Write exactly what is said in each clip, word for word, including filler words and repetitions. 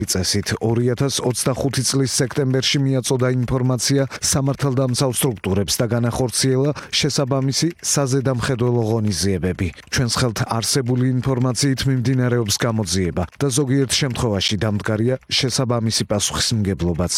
წესით ორი ათას ოცდახუთი წლის სექტემბერში მიაწოდა ინფორმაცია სამართალდამცავ სტრუქტურებს და განახორციელა შესაბამისი საზედამხედველო ღონისძიებები. ჩვენს ხელთ არსებული ინფორმაციით მიმდინარეობს გამოძიება და ზოგიერთ შემთხვევაში დამდგარია შესაბამისი პასუხისმგებლობაც.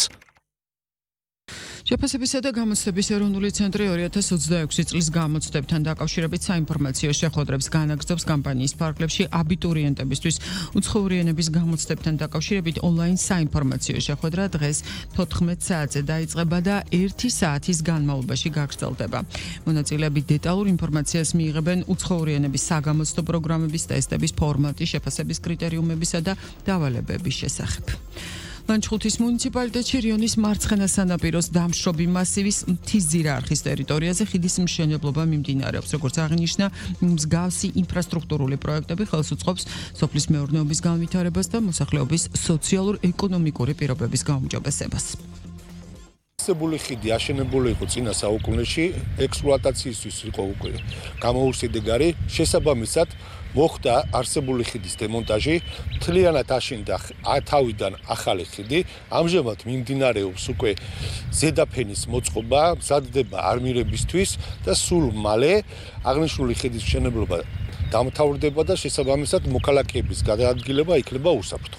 შეფასებისა და გამოცდების ეროვნული ცენტრი ორი ათას ოცდაექვსი წლის გამოცდებთან დაკავშირებით საინფორმაციო შეხვედრებს განაგრძობს კამპანიის ფარგლებში აბიტურიენტებისთვის. უცხოური ენების გამოცდებთან დაკავშირებით ონლაინ საინფორმაციო შეხვედრა დღეს თოთხმეტ საათზე დაიწყება და ერთი საათის განმავლობაში გაგრძელდება. მონაწილეები დეტალურ ინფორმაციას მიიღებენ უცხოური ენების საგამოცდო პროგრამების ტესტების ფორმატი, შეფასების კრიტერიუმებისა და დავალებების შესახებ. ლანჩხუთის მუნიციპალიტეტში რიონის მარცხენა სანაპიროს დამშრობი მასივის მთისძირა არხის ტერიტორიაზე ხიდის მშენებლობა მიმდინარეობს. როგორც აღინიშნა, მსგავსი ინფრასტრუქტურული პროექტები ხელს უწყობს სოფლის მეურნეობის განვითარებას და მოსახლეობის სოციალურ-ეკონომიკური პირობების გაუმჯობესებას. არსებული ხიდი აშენებული იყო წინა საუკუნეში, ექსპლუატაციისთვის იყო უკვე გამოუსიდეგარი, შესაბამისად მოხდა არსებული ხიდის დემონტაჟი, მთლიანად აშენდა თავიდან ახალი ხიდი, ამჟამად მიმდინარეობს უკვე ზედაფენის მოწყობა, მზადდება არმირებისთვის და სულ მალე აღნიშნული ხიდის მშენებლობა დამთავრდება და შესაბამისად მოქალაქეების გადაადგილება იქნება უსაფრთხო.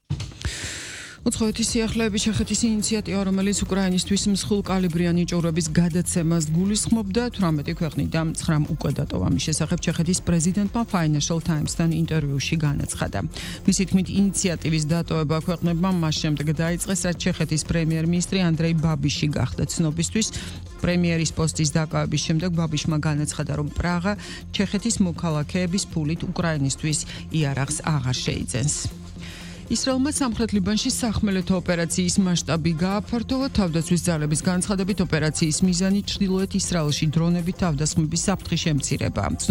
უცხოეთის სიახლეების ჩეხეთის ინიციატივა, რომელიც უკრაინისთვის მსხვილკალიბრიანი ჭურვების გადაცემას გულისხმობდა, თვრამეტი ქვეყნიდან ცხრამ უკვე დატოვა. მის შესახებ ჩეხეთის პრეზიდენტმა Financial Times-თან ინტერვიუში განაცხადა. მისი თქმით, ინიციატივის დატოვება ქვეყნებმა მას შემდეგ დაიწყეს, რაც ჩეხეთის პრემიერ-მინისტრი ანდრეი ბაბიში გახდა. ცნობისთვის, პრემიერის პოსტის დაკავების შემდეგ ბაბიშმა განაცხადა, რომ პრაღა ჩეხეთის მოქალაქეების ფულით უკრაინისთვის იარაღს აღარ შეიძენს. ისრაელმა სამხრეთ ლიბანში სახმელეთო ოპერაციის მასშტაბი გააფართოვა. თავდაცვის ძალების განცხადებით ოპერაციის მიზანი ჩრდილოეთ ისრაელში დრონებით თავდასხმების საფრთხის შემცირებაა.